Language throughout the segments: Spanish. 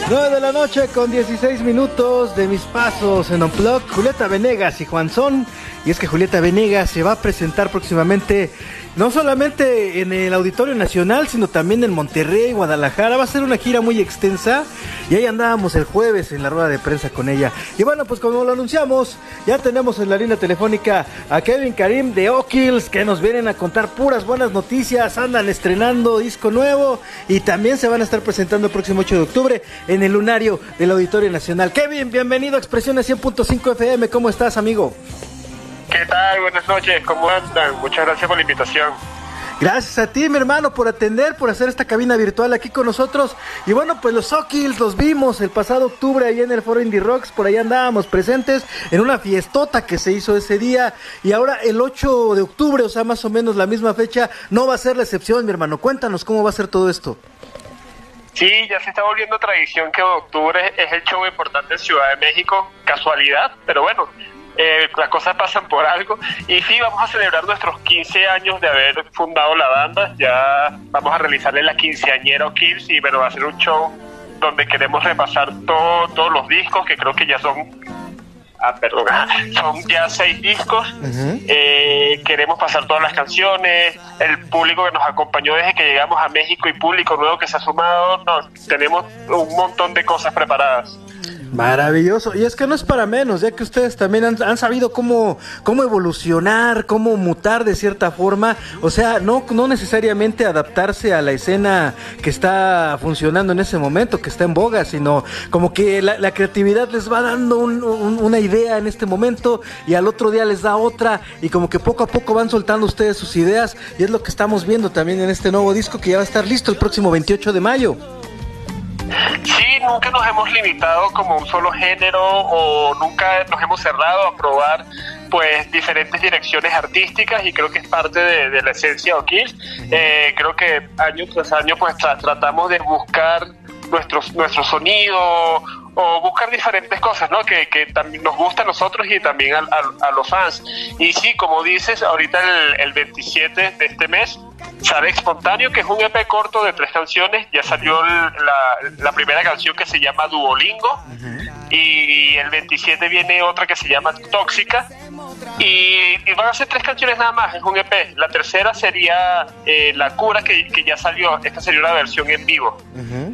9 de la noche con 16 minutos de mis pasos en Unplugged, Julieta Venegas y Juanzón. Y es que Julieta Venegas se va a presentar próximamente, no solamente en el Auditorio Nacional, sino también en Monterrey, Guadalajara. Va a ser una gira muy extensa y ahí andábamos el jueves en la rueda de prensa con ella. Y bueno, pues como lo anunciamos, ya tenemos en la línea telefónica a Kevin Karim de O'Kills, que nos vienen a contar puras buenas noticias. Andan estrenando disco nuevo y también se van a estar presentando el próximo 8 de octubre en el Lunario del Auditorio Nacional. Kevin, bienvenido a Expresiones 100.5 FM. ¿Cómo estás, amigo? ¿Qué tal? Buenas noches, ¿cómo andan? Muchas gracias por la invitación. Gracias a ti, mi hermano, por atender, por hacer esta cabina virtual aquí con nosotros. Y bueno, pues los O'Kills los vimos el pasado octubre ahí en el Foro Indie Rocks. Por ahí andábamos presentes en una fiestota que se hizo ese día. Y ahora el 8 de octubre, o sea, más o menos la misma fecha, no va a ser la excepción, mi hermano. Cuéntanos cómo va a ser todo esto. Sí, ya se está volviendo tradición que octubre es el show importante en Ciudad de México. Casualidad, pero bueno, las cosas pasan por algo. Y sí, vamos a celebrar nuestros 15 años de haber fundado la banda. Ya vamos a realizarle la quinceañera O'Kills y bueno, va a ser un show donde queremos repasar todos los discos, que creo que ya son ya 6 discos. Uh-huh. Queremos pasar todas las canciones, el público que nos acompañó desde que llegamos a México y público nuevo que se ha sumado. Tenemos un montón de cosas preparadas. Maravilloso, y es que no es para menos, ya que ustedes también han sabido cómo evolucionar, cómo mutar de cierta forma, o sea, no necesariamente adaptarse a la escena que está funcionando en ese momento, que está en boga, sino como que la creatividad les va dando una idea en este momento y al otro día les da otra, y como que poco a poco van soltando ustedes sus ideas, y es lo que estamos viendo también en este nuevo disco que ya va a estar listo el próximo 28 de mayo. Sí, nunca nos hemos limitado como un solo género o nunca nos hemos cerrado a probar pues diferentes direcciones artísticas, y creo que es parte de la esencia de O'Kills. Creo que año tras año pues tratamos de buscar nuestro sonido o buscar diferentes cosas, ¿no? Que también nos gusta a nosotros y también a los fans. Y sí, como dices, ahorita el 27 de este mes sale Espontáneo, que es un EP corto de 3 canciones. Ya salió la primera canción, que se llama Duolingo. Uh-huh. Y el 27 viene otra que se llama Tóxica. Y van a ser 3 canciones nada más, es un EP. La tercera sería La Cura, que ya salió. Esta sería una versión en vivo. Uh-huh.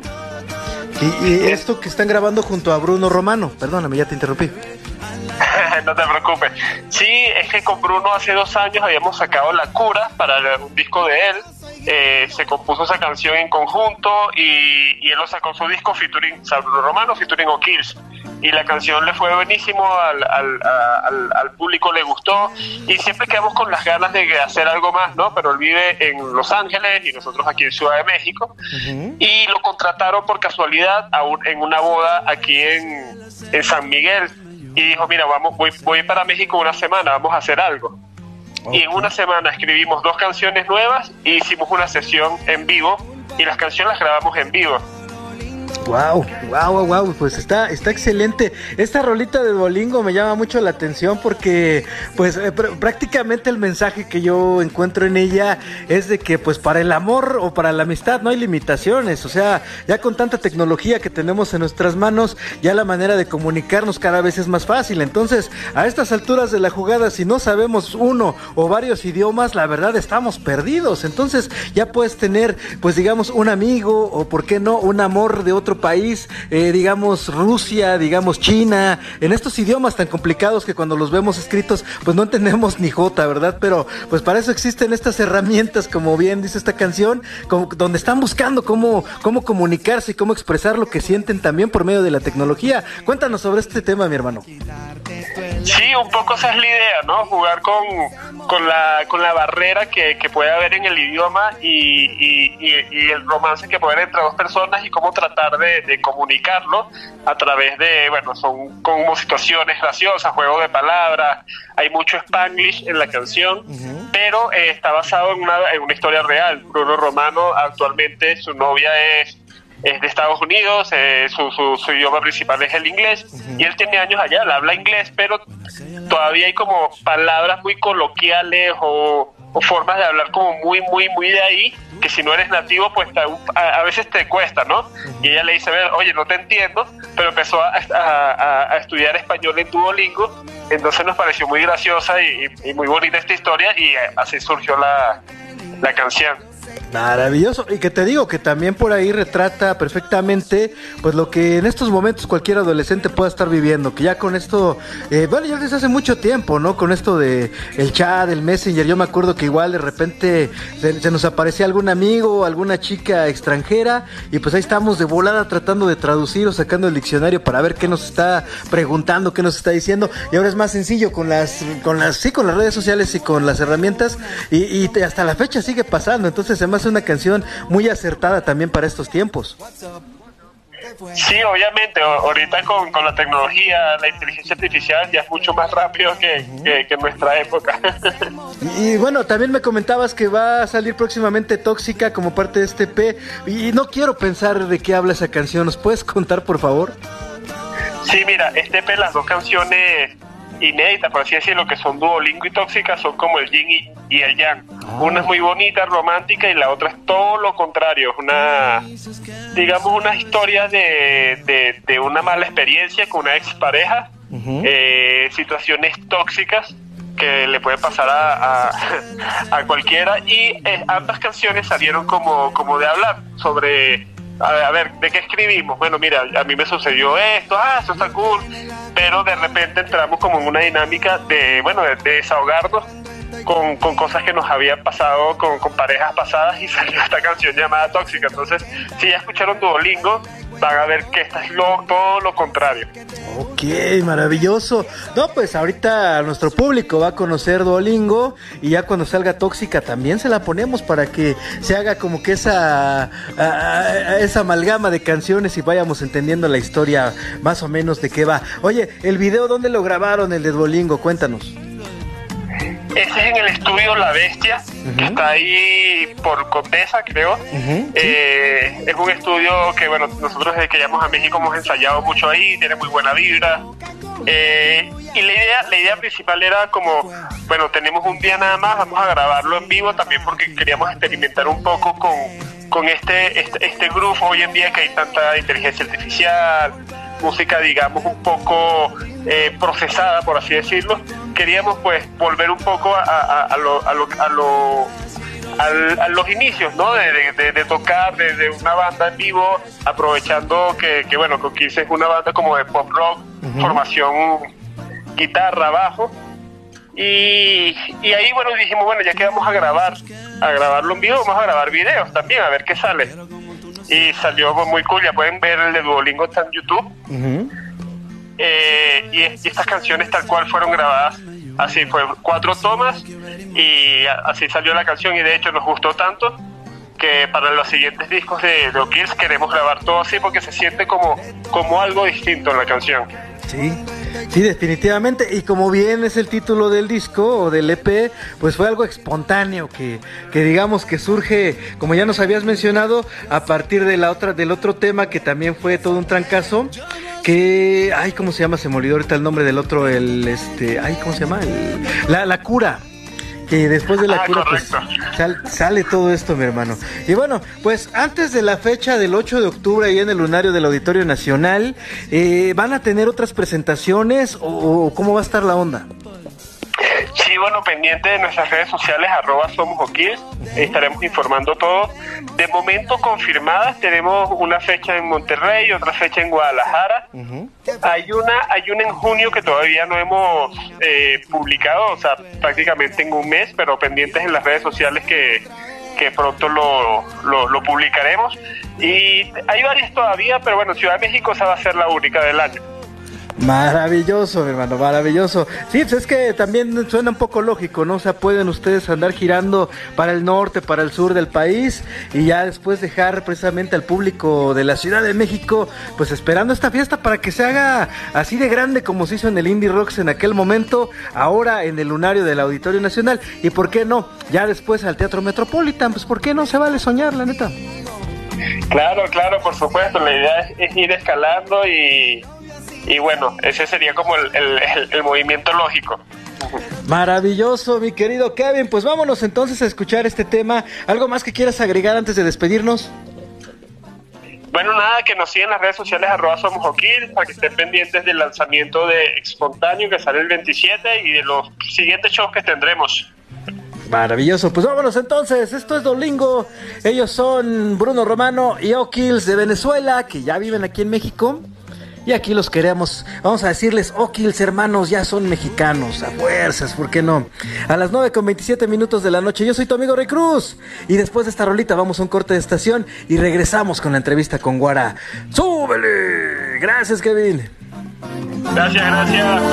Y esto que están grabando junto a Bruno Romano, perdóname, ya te interrumpí. No te preocupes. Sí, es que con Bruno hace 2 años habíamos sacado La Cura para un disco de él. Se compuso esa canción en conjunto y él lo sacó en su disco featuring Bruno Romano, featuring O'Kills. Y la canción le fue buenísimo, al público le gustó, y siempre quedamos con las ganas de hacer algo más, ¿no? Pero él vive en Los Ángeles y nosotros aquí en Ciudad de México. Uh-huh. Y lo contrataron por casualidad en una boda aquí en San Miguel, y dijo, mira, voy para México una semana, vamos a hacer algo. Okay. Y en una semana escribimos 2 canciones nuevas y hicimos una sesión en vivo, y las canciones las grabamos en vivo. Wow, pues está excelente. Esta rolita de Duolingo me llama mucho la atención porque pues prácticamente el mensaje que yo encuentro en ella es de que pues para el amor o para la amistad no hay limitaciones, o sea, ya con tanta tecnología que tenemos en nuestras manos, ya la manera de comunicarnos cada vez es más fácil. Entonces, a estas alturas de la jugada, si no sabemos uno o varios idiomas, la verdad estamos perdidos. Entonces, ya puedes tener pues digamos un amigo, o por qué no, un amor de otro país, digamos Rusia, digamos China, en estos idiomas tan complicados que cuando los vemos escritos pues no entendemos ni jota, ¿verdad? Pero pues para eso existen estas herramientas, como bien dice esta canción, donde están buscando cómo comunicarse y cómo expresar lo que sienten también por medio de la tecnología. Cuéntanos sobre este tema, mi hermano. Sí, un poco esa es la idea, ¿no? Jugar con la barrera que puede haber en el idioma y el romance que puede haber entre 2 personas, y cómo tratar de comunicarlo a través de, bueno, son como situaciones graciosas, juegos de palabras. Hay mucho Spanglish en la canción. Uh-huh. Pero está basado en una historia real. Bruno Romano, actualmente su novia es de Estados Unidos, su idioma principal es el inglés. Uh-huh. Y él tiene años allá, él habla inglés, pero todavía hay como palabras muy coloquiales o o formas de hablar como muy de ahí, que si no eres nativo, pues a veces te cuesta, ¿no? Y ella le dice, oye, no te entiendo, pero empezó a estudiar español en Duolingo, entonces nos pareció muy graciosa y muy bonita esta historia, y así surgió la canción. Maravilloso, y que te digo que también por ahí retrata perfectamente pues lo que en estos momentos cualquier adolescente pueda estar viviendo, que ya con esto, bueno, ya desde hace mucho tiempo, ¿no? Con esto de el chat, el Messenger, yo me acuerdo que igual de repente se nos aparecía algún amigo, alguna chica extranjera, y pues ahí estamos de volada tratando de traducir o sacando el diccionario para ver qué nos está preguntando, qué nos está diciendo, y ahora es más sencillo con las redes sociales y con las herramientas, y hasta la fecha sigue pasando, entonces se me hace una canción muy acertada también para estos tiempos. Sí, obviamente, ahorita con la tecnología, la inteligencia artificial ya es mucho más rápido que en nuestra época. Y bueno, también me comentabas que va a salir próximamente Tóxica como parte de este EP, y no quiero pensar de qué habla esa canción, ¿nos puedes contar por favor? Sí, mira, este EP, las dos canciones inéditas, por así decirlo, que son Duolingo y Tóxica, son como el yin y el yang. Una es muy bonita, romántica, y la otra es todo lo contrario, digamos una historia de una mala experiencia con una expareja, situaciones tóxicas que le puede pasar a cualquiera, y ambas canciones salieron como de hablar sobre, a ver, ¿de qué escribimos? Bueno, mira, a mí me sucedió esto, eso está cool, pero de repente entramos como en una dinámica de desahogarnos con cosas que nos habían pasado con parejas pasadas, y salió esta canción llamada Tóxica. Entonces, si ya escucharon Duolingo, van a ver que esta es todo lo contrario. Ok, maravilloso. No, pues ahorita nuestro público va a conocer Duolingo, y ya cuando salga Tóxica también se la ponemos para que se haga como que esa amalgama de canciones y vayamos entendiendo la historia más o menos de qué va. Oye, ¿el video dónde lo grabaron, el de Duolingo? Cuéntanos. Ese es en el estudio La Bestia, que está ahí por Condesa, creo. Sí. Es un estudio que, bueno, nosotros desde que llegamos a México hemos ensayado mucho ahí, tiene muy buena vibra. Y la idea principal era como, bueno, tenemos un día nada más, vamos a grabarlo en vivo, también porque queríamos experimentar un poco con este groove hoy en día, que hay tanta inteligencia artificial, música, digamos, un poco procesada, por así decirlo. Queríamos pues volver un poco a los inicios, ¿no? De tocar de una banda en vivo, aprovechando que bueno, Coquilles es una banda como de pop rock, formación guitarra, bajo, y ahí, bueno, dijimos, bueno, ya que vamos a grabarlo en vivo, vamos a grabar videos también, a ver qué sale. Y salió muy cool, ya pueden ver el de Duolingo, está en YouTube. Y estas canciones tal cual fueron grabadas así, fue 4 tomas y así salió la canción, y de hecho nos gustó tanto que para los siguientes discos de O'Kills queremos grabar todo así, porque se siente como algo distinto en la canción. Sí, definitivamente, y como bien es el título del disco o del EP, pues fue algo espontáneo que digamos que surge, como ya nos habías mencionado, a partir del otro tema que también fue todo un trancazo, que, ¿cómo se llama? Se me olvidó ahorita el nombre del otro, ¿cómo se llama? La cura. Que después de la cura, correcto, pues sale todo esto, mi hermano. Y bueno, pues antes de la fecha del 8 de octubre ahí en el lunario del Auditorio Nacional, ¿van a tener otras presentaciones o cómo va a estar la onda? Sí, bueno, pendiente de nuestras redes sociales, @SomosO'Kills, estaremos informando todo. De momento confirmadas, tenemos una fecha en Monterrey, otra fecha en Guadalajara. Hay una en junio que todavía no hemos publicado, o sea, prácticamente en un mes, pero pendientes en las redes sociales que pronto lo publicaremos. Y hay varias todavía, pero bueno, Ciudad de México esa va a ser la única del año. Maravilloso, mi hermano, maravilloso. Sí, pues es que también suena un poco lógico, ¿no? O sea, pueden ustedes andar girando para el norte, para el sur del país, y ya después dejar precisamente al público de la Ciudad de México, pues esperando esta fiesta para que se haga así de grande como se hizo en el Indie Rocks en aquel momento, ahora en el lunario del Auditorio Nacional, y por qué no, ya después al Teatro Metropolitan, pues por qué no, se vale soñar, la neta. Claro, por supuesto, la idea es ir escalando y bueno, ese sería como el movimiento lógico. Maravilloso, mi querido Kevin. Pues vámonos entonces a escuchar este tema. ¿Algo más que quieras agregar antes de despedirnos? Bueno, nada, que nos sigan en las redes sociales @SomosOkil, para que estén pendientes del lanzamiento de Espontáneo, que sale el 27, y de los siguientes shows que tendremos. Maravilloso, pues vámonos entonces. Esto es Dolingo. Ellos son Bruno Romano y O'Kills de Venezuela, que ya viven aquí en México. Y aquí los queremos, vamos a decirles, O'Kills hermanos, ya son mexicanos, a fuerzas, ¿por qué no? A las 9:27 de la noche, yo soy tu amigo Rey Cruz. Y después de esta rolita vamos a un corte de estación y regresamos con la entrevista con Guara. ¡Súbele! Gracias, Kevin. Gracias.